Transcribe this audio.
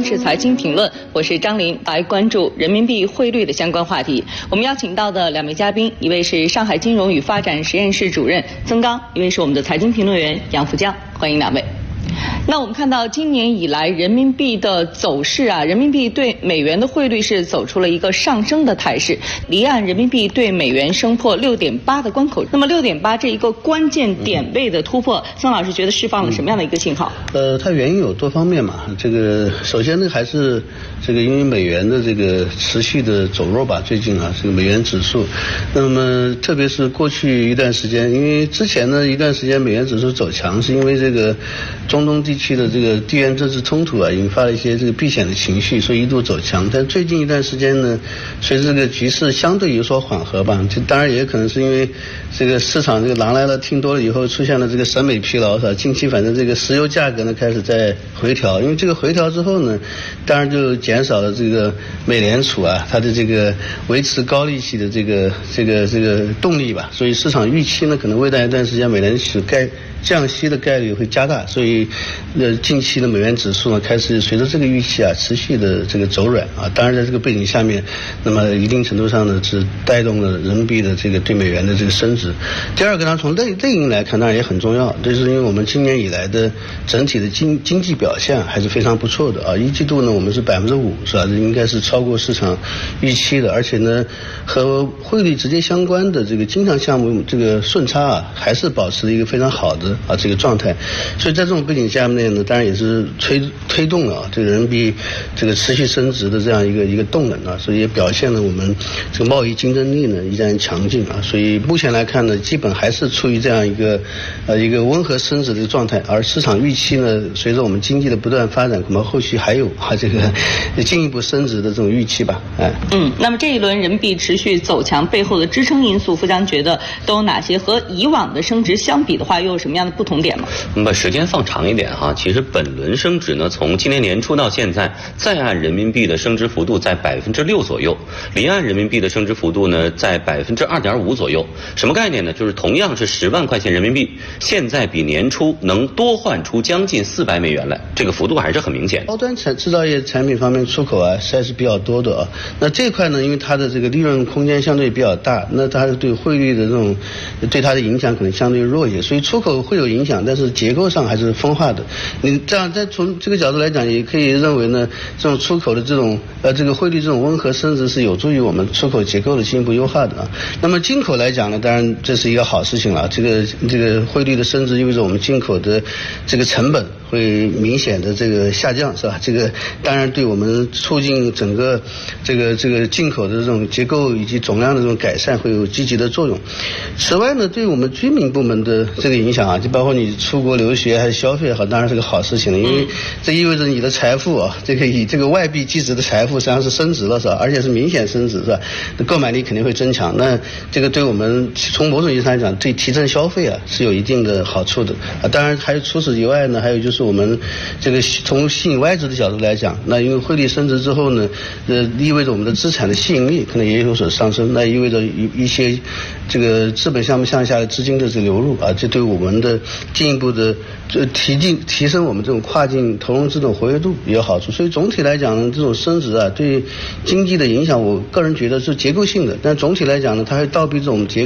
视财经评论，我是张琳，来关注人民币汇率的相关话题。我们邀请到的两位嘉宾，一位是上海金融与发展实验室主任曾刚，一位是我们的财经评论员杨福江，欢迎两位。那我们看到今年以来人民币的走势啊，人民币对美元的汇率是走出了一个上升的态势，离岸人民币对美元升破6.8的关口。那么6.8这一个关键点位的突破，曾老师觉得释放了什么样的一个信号？ 它原因有多方面嘛。这个首先呢，还是这个因为美元的这个持续的走弱吧，最近啊，这个美元指数，那么特别是过去一段时间，因为之前呢一段时间美元指数走强，是因为这个中东地区的这个地缘政治冲突啊，引发了一些这个避险的情绪，所以一度走强。但最近一段时间呢，随着这个局势相对有所缓和吧，这当然也可能是因为这个市场这个狼来了听多了以后，出现了这个审美疲劳是吧？近期反正这个石油价格呢开始在回调，因为这个回调之后呢，当然就减少了这个美联储啊它的这个维持高利息的这个动力吧，所以市场预期呢可能未来一段时间美联储降息的概率会加大，所以近期的美元指数呢开始随着这个预期啊持续的这个走软啊。当然在这个背景下面，那么一定程度上呢是带动了人民币的这个对美元的这个升值。第二个呢，从类因来看当然也很重要，就是因为我们今年以来的整体的经济表现还是非常不错的啊。一季度呢我们是5%是吧，应该是超过市场预期的，而且呢和汇率直接相关的这个经常项目这个顺差啊还是保持了一个非常好的这个状态。所以在这种背景下面呢，当然也是推动了这个人民币这个持续升值的这样一个动能啊，所以也表现了我们这个贸易竞争力呢依然强劲啊。所以目前来看呢，基本还是处于这样一个温和升值的状态，而市场预期呢，随着我们经济的不断发展，可能后续还有这个进一步升值的这种预期吧。 那么这一轮人民币持续走强背后的支撑因素，福江觉得都有哪些？和以往的升值相比的话，又有什么样的不同点吗？ 那么把时间放长一点哈，其实本轮升值呢，从今年年初到现在，在岸人民币的升值幅度在6%左右，离岸人民币的升值幅度呢在2.5%左右。什么概念呢？就是同样是10万块钱人民币，现在比年初能多换出将近400美元来，这个幅度还是很明显的。 高端制造业产品方面出口啊，还是比较多的啊。那这块呢，因为它的这个利润空间相对比较大，那它对汇率的这种对它的影响可能相对弱一些，所以出口会有影响，但是结构上还是分化的。你这样再从这个角度来讲，也可以认为呢，这种出口的这种这个汇率这种温和升值是有助于我们出口结构的进一步优化的啊。那么进口来讲呢，当然这是一个好事情了。这个汇率的升值意味着我们进口的这个成本会明显的这个下降，是吧？这个当然对我们促进整个这个进口的这种结构以及总量的这种改善会有积极的作用。此外呢，对我们居民部门的这个影响啊，就包括你出国留学还是消费好，当然是个好事情了，因为这意味着你的财富啊，这个以这个外币计值的财富实际上是升值了，是吧？而且是明显升值，是吧？购买力肯定会增强。那这个对我们从某种意义上来讲，对提振消费啊是有一定的好处的啊。当然还有除此以外呢，还有就是我们这个从吸引外资的角度来讲，那因为汇率升值之后呢，意味着我们的资产的吸引力可能也有所上升，那意味着一些这个资本项目向下的资金的这流入啊，这对我们的进一步的提升我们这种跨境投融资的活跃度也有好处。所以总体来讲呢，这种升值啊对经济的影响，我个人觉得是结构性的，但总体来讲呢，它会倒逼这种结构